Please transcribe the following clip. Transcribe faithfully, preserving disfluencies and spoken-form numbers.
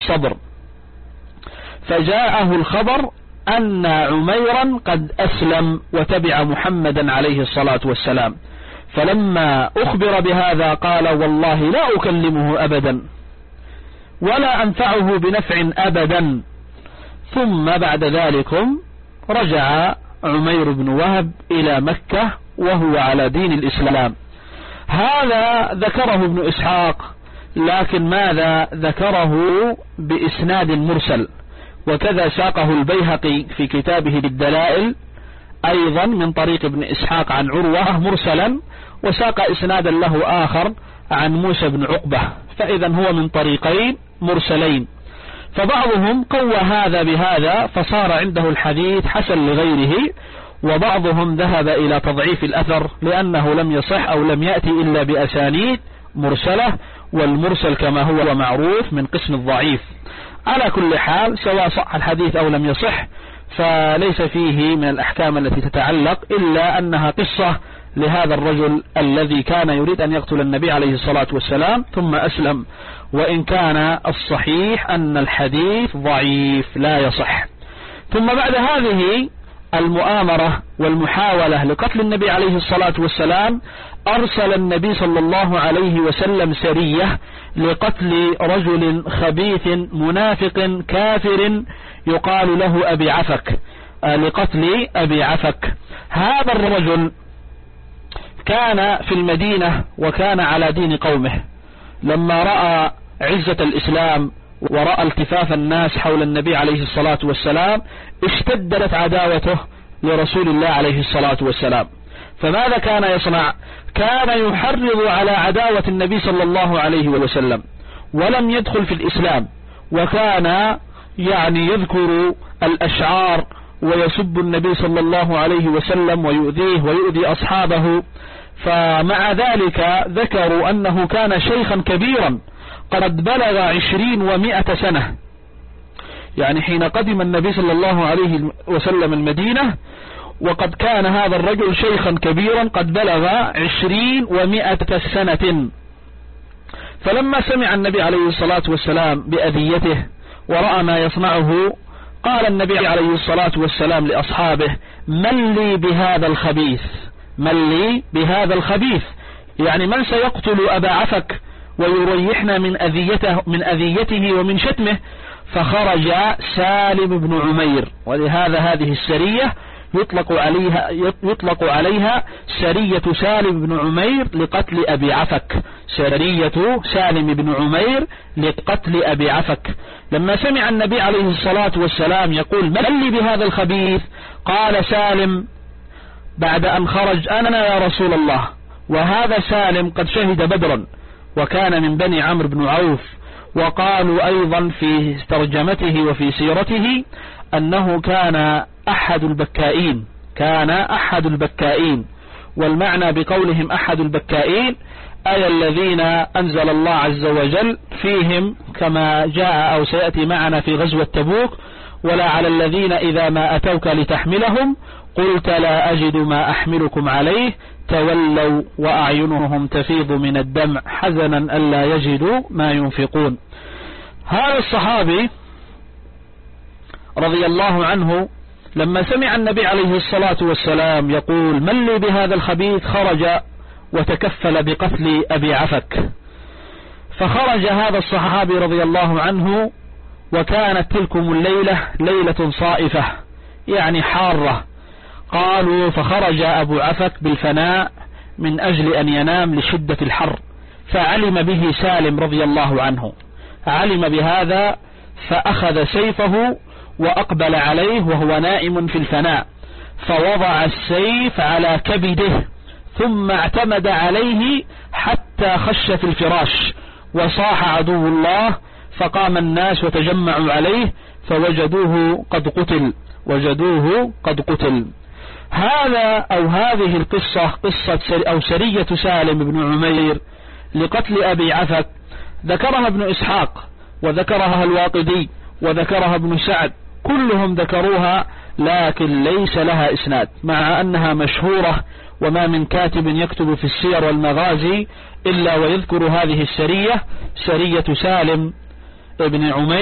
صبر، فجاءه الخبر أن عميرا قد أسلم وتبع محمدا عليه الصلاة والسلام، فلما أخبر بهذا قال والله لا أكلمه أبدا ولا أنفعه بنفع أبدا. ثم بعد ذلك رجع عمير بن وهب إلى مكة وهو على دين الإسلام. هذا ذكره ابن إسحاق، لكن ماذا ذكره بإسناد مرسل، وكذا ساقه البيهقي في كتابه بالدلائل أيضا من طريق ابن إسحاق عن عروة مرسلا، وساق إسنادا له آخر عن موسى بن عقبة، فإذا هو من طريقين مرسلين. فبعضهم قوى هذا بهذا فصار عنده الحديث حسن لغيره، وبعضهم ذهب إلى تضعيف الأثر لأنه لم يصح أو لم يأتي إلا بأسانيد مرسلة، والمرسل كما هو معروف من قسم الضعيف. على كل حال سواء صح الحديث أو لم يصح فليس فيه من الأحكام التي تتعلق إلا أنها قصة لهذا الرجل الذي كان يريد أن يقتل النبي عليه الصلاة والسلام ثم أسلم، وإن كان الصحيح أن الحديث ضعيف لا يصح. ثم بعد هذه المؤامرة والمحاولة لقتل النبي عليه الصلاة والسلام أرسل النبي صلى الله عليه وسلم سرية لقتل رجل خبيث منافق كافر يقال له أبي عفك، لقتل أبي عفك. هذا الرجل كان في المدينة وكان على دين قومه، لما رأى عزة الإسلام ورأى التفاف الناس حول النبي عليه الصلاة والسلام اشتدت عداوته لرسول الله عليه الصلاة والسلام. فماذا كان يصنع؟ كان يحرض على عداوة النبي صلى الله عليه وسلم، ولم يدخل في الإسلام، وكان يعني يذكر الأشعار ويسب النبي صلى الله عليه وسلم ويؤذيه ويؤذي أصحابه. فمع ذلك ذكروا أنه كان شيخا كبيرا قد بلغ عشرين ومائة سنة، يعني حين قدم النبي صلى الله عليه وسلم المدينة وقد كان هذا الرجل شيخا كبيرا قد بلغ عشرين ومائة سنة. فلما سمع النبي عليه الصلاة والسلام بأذيته ورأى ما يصنعه قال النبي عليه الصلاة والسلام لأصحابه من لي بهذا الخبيث، من لي بهذا الخبيث، يعني من سيقتل أبا عفك ويريحنا من أذيته, من أذيته ومن شتمه. فخرج سالم بن عمير، ولهذا هذه السرية يطلق عليها, يطلق عليها سرية سالم بن عمير لقتل أبي عفك، سرية سالم بن عمير لقتل أبي عفك. لما سمع النبي عليه الصلاة والسلام يقول من لي بهذا الخبيث، قال سالم بعد أن خرج أنا يا رسول الله. وهذا سالم قد شهد بدرا وكان من بني عمرو بن عوف، وقالوا أيضا في ترجمته وفي سيرته أنه كان أحد البكائين، كان أحد البكائين. والمعنى بقولهم أحد البكائين أي الذين أنزل الله عز وجل فيهم كما جاء أو سيأتي معنا في غزوة تبوك ولا على الذين إذا ما أتوك لتحملهم قلت لا أجد ما أحملكم عليه تولوا وأعينهم تفيض من الدمع حزنا ألا يجدوا ما ينفقون. هذا الصحابي رضي الله عنه لما سمع النبي عليه الصلاة والسلام يقول من لي بهذا الخبيث خرج وتكفل بقتل أبي عفك. فخرج هذا الصحابي رضي الله عنه وكانت تلكم الليلة ليلة صائفة يعني حارة. قالوا فخرج أبو عفك بالفناء من أجل أن ينام لشدة الحر، فعلم به سالم رضي الله عنه، علم بهذا فأخذ سيفه وأقبل عليه وهو نائم في الفناء، فوضع السيف على كبده ثم اعتمد عليه حتى خش في الفراش، وصاح عدو الله، فقام الناس وتجمعوا عليه فوجدوه قد قتل، وجدوه قد قتل. هذا أو هذه القصة قصة أو سرية سالم بن عمير لقتل أبي عفك ذكرها ابن إسحاق وذكرها الواقدي وذكرها ابن سعد، كلهم ذكروها لكن ليس لها إسناد، مع أنها مشهورة وما من كاتب يكتب في السير والمغازي إلا ويذكر هذه السرية، سرية سالم بن عمير